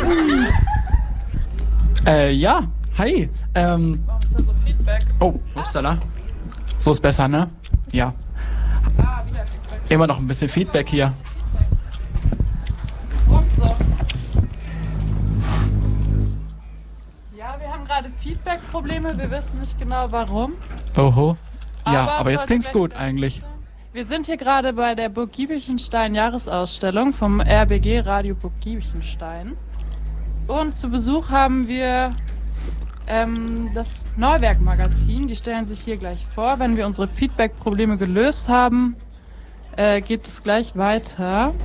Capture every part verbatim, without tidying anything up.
Äh, ja, hi. Ähm, Warum ist da so Feedback? oh, upsala. So ist besser, ne? Ja. Ah, wieder Feedback. Immer noch ein bisschen Feedback hier. Es brummt so. Ja, wir haben gerade Feedback-Probleme. Wir wissen nicht genau warum. Oho. Ja, Aber aber, es jetzt sollte klingt's gleich gut wieder eigentlich. Wir sind hier gerade bei der Burg Giebichenstein Jahresausstellung vom R B G Radio Burg Giebichenstein. Und zu Besuch haben wir ähm, das Neuwerk-Magazin. Die stellen sich hier gleich vor. Wenn wir unsere Feedback-Probleme gelöst haben, äh, geht es gleich weiter.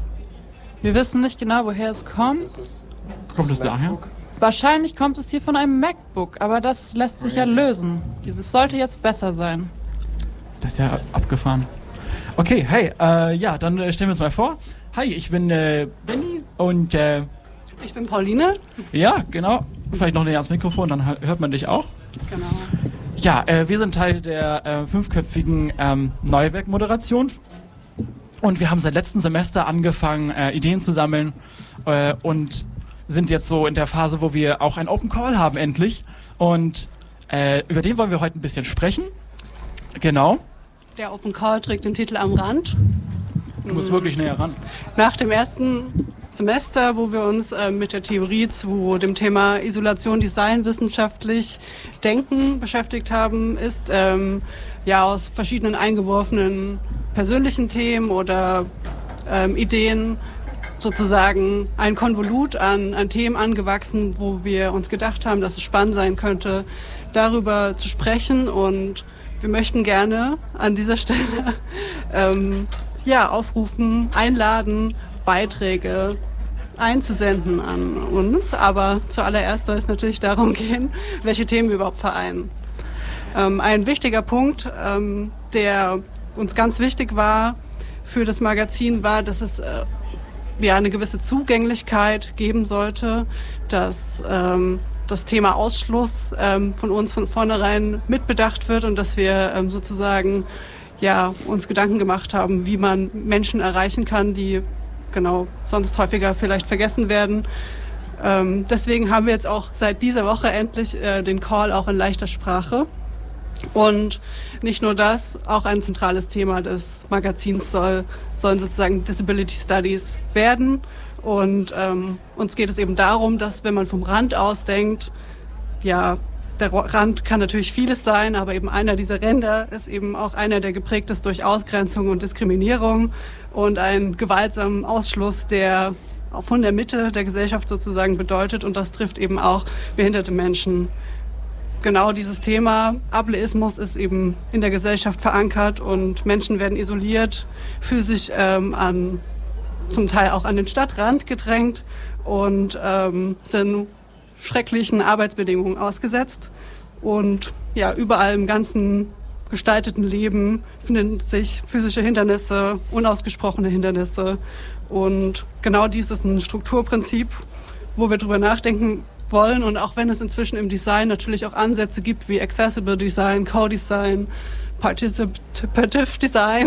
Wir wissen nicht genau, woher es kommt. Kommt es daher? Wahrscheinlich kommt es hier von einem MacBook, aber das lässt sich ja lösen. Es sollte jetzt besser sein. Das ist ja abgefahren. Okay, hey, äh, ja, dann äh, stellen wir uns mal vor. Hi, ich bin äh, Benny und äh, Ich bin Pauline. ja, genau. Vielleicht noch näher ans Mikrofon, dann hört man dich auch. Genau. Ja, äh, wir sind Teil der äh, fünfköpfigen ähm, Neuwerk-Moderation und wir haben seit letztem Semester angefangen, äh, Ideen zu sammeln äh, und sind jetzt so in der Phase, wo wir auch einen Open Call haben endlich und äh, über den wollen wir heute ein bisschen sprechen. Genau. Der Open Call trägt den Titel Am Rand. Du musst wirklich näher ran. Nach dem ersten Semester, wo wir uns äh, mit der Theorie zu dem Thema Isolation, Design, wissenschaftlich Denken beschäftigt haben, ist ähm, ja aus verschiedenen eingeworfenen persönlichen Themen oder ähm, Ideen sozusagen ein Konvolut an, an Themen angewachsen, wo wir uns gedacht haben, dass es spannend sein könnte, darüber zu sprechen. Und wir möchten gerne an dieser Stelle ähm, ja, aufrufen, einladen, Beiträge einzusenden an uns. Aber zuallererst soll es natürlich darum gehen, welche Themen wir überhaupt vereinen. Ähm, ein wichtiger Punkt, ähm, der uns ganz wichtig war für das Magazin, war, dass es äh, ja, eine gewisse Zugänglichkeit geben sollte, dass ähm, das Thema Ausschluss ähm, von uns von vornherein mitbedacht wird und dass wir ähm, sozusagen ja, uns Gedanken gemacht haben, wie man Menschen erreichen kann, die genau sonst häufiger vielleicht vergessen werden. Ähm, deswegen haben wir jetzt auch seit dieser Woche endlich äh, den Call auch in leichter Sprache. Und nicht nur das, auch ein zentrales Thema des Magazins soll, sollen sozusagen Disability Studies werden. Und ähm, uns geht es eben darum, dass wenn man vom Rand aus denkt, ja, der Rand kann natürlich vieles sein, aber eben einer dieser Ränder ist eben auch einer, der geprägt ist durch Ausgrenzung und Diskriminierung und einen gewaltsamen Ausschluss, der auch von der Mitte der Gesellschaft sozusagen bedeutet. Und das trifft eben auch behinderte Menschen. Genau dieses Thema Ableismus ist eben in der Gesellschaft verankert und Menschen werden isoliert, physisch ähm, an, zum Teil auch an den Stadtrand gedrängt und ähm, sind schrecklichen Arbeitsbedingungen ausgesetzt. Und ja, überall im ganzen gestalteten Leben finden sich physische Hindernisse, unausgesprochene Hindernisse. Und genau dies ist ein Strukturprinzip, wo wir drüber nachdenken wollen. Und auch wenn es inzwischen im Design natürlich auch Ansätze gibt wie Accessible Design, Co-Design, Participative Design,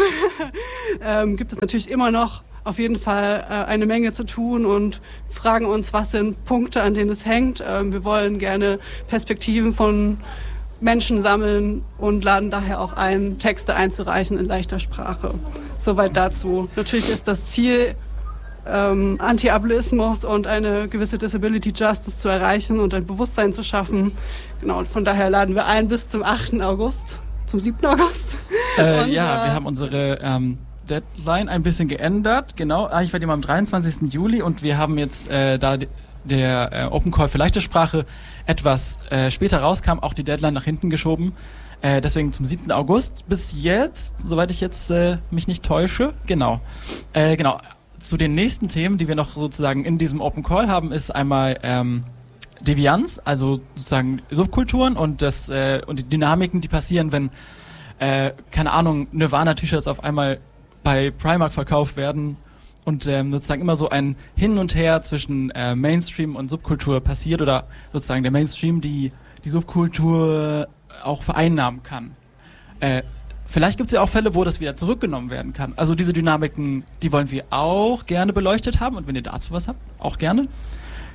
ähm, gibt es natürlich immer noch auf jeden Fall äh, eine Menge zu tun und fragen uns, was sind Punkte, an denen es hängt. Ähm, wir wollen gerne Perspektiven von Menschen sammeln und laden daher auch ein, Texte einzureichen in leichter Sprache. Soweit dazu. Natürlich ist das Ziel, ähm, Anti-Ableismus und eine gewisse Disability Justice zu erreichen und ein Bewusstsein zu schaffen. Genau, und von daher laden wir ein bis zum achten August, zum siebten August. Äh, und, ja, äh, wir haben unsere ähm, Deadline ein bisschen geändert. Genau, eigentlich war die mal am dreiundzwanzigsten Juli und wir haben jetzt, äh, da d- der äh, Open Call für leichte Sprache etwas äh, später rauskam, auch die Deadline nach hinten geschoben. Äh, deswegen zum siebten August bis jetzt, soweit ich jetzt äh, mich nicht täusche. Genau. Äh, genau. Zu den nächsten Themen, die wir noch sozusagen in diesem Open Call haben, ist einmal ähm, Devianz, also sozusagen Subkulturen und das äh, und die Dynamiken, die passieren, wenn äh, keine Ahnung, Nirvana-T-Shirts auf einmal bei Primark verkauft werden und ähm, sozusagen immer so ein Hin und Her zwischen äh, Mainstream und Subkultur passiert oder sozusagen der Mainstream die die Subkultur auch vereinnahmen kann. Äh, vielleicht gibt es ja auch Fälle, wo das wieder zurückgenommen werden kann. Also diese Dynamiken, die wollen wir auch gerne beleuchtet haben und wenn ihr dazu was habt, auch gerne.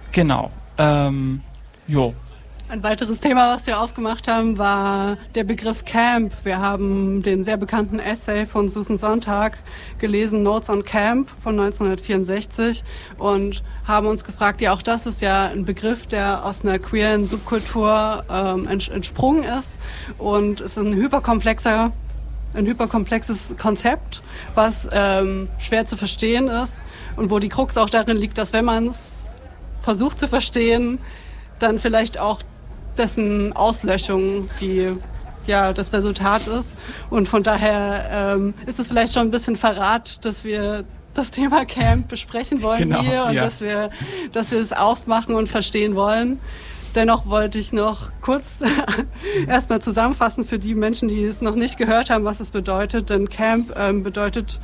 Genau. Ähm, jo. Ein weiteres Thema, was wir aufgemacht haben, war der Begriff Camp. Wir haben den sehr bekannten Essay von Susan Sontag gelesen, Notes on Camp von neunzehnhundertvierundsechzig, und haben uns gefragt, ja, auch das ist ja ein Begriff, der aus einer queeren Subkultur ähm, entsprungen ist, und es ist ein hyperkomplexer ein hyperkomplexes Konzept, was ähm, schwer zu verstehen ist und wo die Krux auch darin liegt, dass wenn man es versucht zu verstehen, dann vielleicht auch dessen Auslöschung die ja das Resultat ist. Und von daher ähm, ist es vielleicht schon ein bisschen Verrat, dass wir das Thema Camp besprechen wollen genau, hier und ja. dass wir dass wir es aufmachen und verstehen wollen. Dennoch wollte ich noch kurz erstmal zusammenfassen für die Menschen, die es noch nicht gehört haben, was es bedeutet. Denn Camp ähm, bedeutet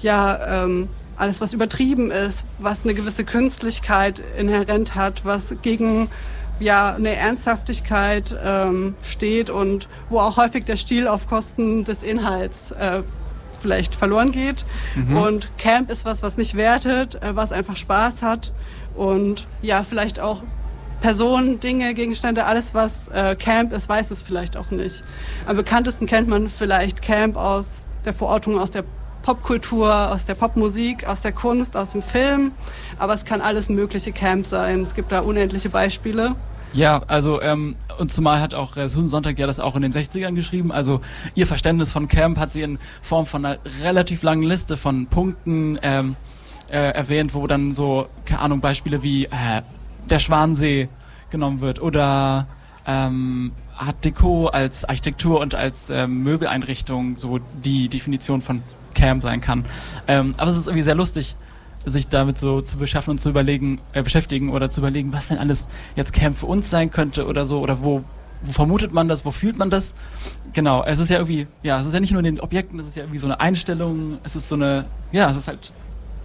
ja ähm, alles, was übertrieben ist, was eine gewisse Künstlichkeit inhärent hat, was gegen ja eine Ernsthaftigkeit ähm, steht und wo auch häufig der Stil auf Kosten des Inhalts äh, vielleicht verloren geht. Mhm. Und Camp ist was, was nicht wertet, äh, was einfach Spaß hat und ja vielleicht auch Personen, Dinge, Gegenstände, alles was äh, Camp ist, weiß es vielleicht auch nicht. Am bekanntesten kennt man vielleicht Camp aus der Verortung aus der Popkultur, aus der Popmusik, aus der Kunst, aus dem Film. Aber es kann alles mögliche Camp sein. Es gibt da unendliche Beispiele. Ja, also ähm, und zumal hat auch äh, Susan Sontag ja das auch in den sechzigern geschrieben. Also ihr Verständnis von Camp hat sie in Form von einer relativ langen Liste von Punkten ähm, äh, erwähnt, wo dann so, keine Ahnung, Beispiele wie äh, der Schwansee genommen wird oder ähm, Art Deco als Architektur und als ähm, Möbeleinrichtung so die Definition von Camp sein kann. Ähm, aber es ist irgendwie sehr lustig, sich damit so zu beschaffen und zu überlegen, äh, beschäftigen oder zu überlegen, was denn alles jetzt Camp für uns sein könnte oder so, oder wo, wo vermutet man das, wo fühlt man das? Genau, es ist ja irgendwie, ja, es ist ja nicht nur in den Objekten, es ist ja irgendwie so eine Einstellung, es ist so eine, ja, es ist halt,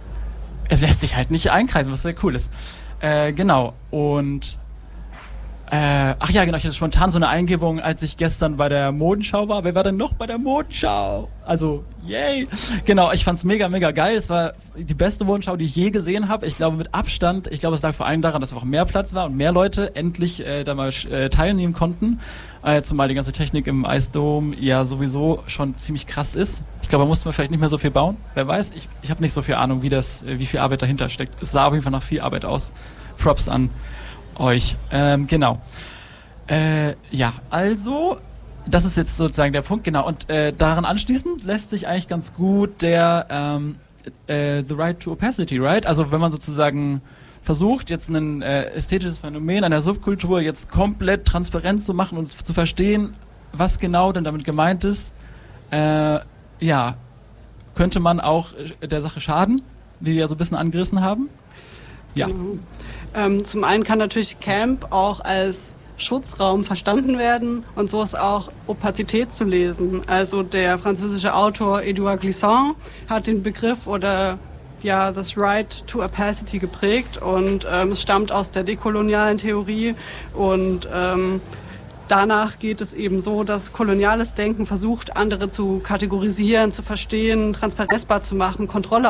es lässt sich halt nicht einkreisen, was sehr cool ist. Äh, genau, und Äh, ach ja, genau, ich hatte spontan so eine Eingebung, als ich gestern bei der Modenschau war. Wer war denn noch bei der Modenschau? Also, yay! Genau, ich fand's mega, mega geil. Es war die beste Modenschau, die ich je gesehen habe. Ich glaube mit Abstand. Ich glaube, es lag vor allem daran, dass einfach mehr Platz war und mehr Leute endlich äh, da mal äh, teilnehmen konnten. Äh, zumal die ganze Technik im Eisdom ja sowieso schon ziemlich krass ist. Ich glaube, da musste man vielleicht nicht mehr so viel bauen. Wer weiß, ich, ich habe nicht so viel Ahnung, wie das, äh, wie viel Arbeit dahinter steckt. Es sah auf jeden Fall nach viel Arbeit aus. Props an euch. Ähm, genau. Äh, ja, also, das ist jetzt sozusagen der Punkt, genau. Und äh, daran anschließend lässt sich eigentlich ganz gut der ähm, äh, The Right to Opacity, right? Also wenn man sozusagen versucht, jetzt ein äh, ästhetisches Phänomen einer Subkultur jetzt komplett transparent zu machen und zu verstehen, was genau denn damit gemeint ist, äh, ja, könnte man auch der Sache schaden, wie wir ja so ein bisschen angerissen haben. Ja. Mhm. Ähm, zum einen kann natürlich Camp auch als Schutzraum verstanden werden und so ist auch Opazität zu lesen. Also der französische Autor Edouard Glissant hat den Begriff oder ja das Right to Opacity geprägt und ähm, es stammt aus der dekolonialen Theorie und ähm, danach geht es eben so, dass koloniales Denken versucht, andere zu kategorisieren, zu verstehen, transparenzbar zu machen, Kontrolle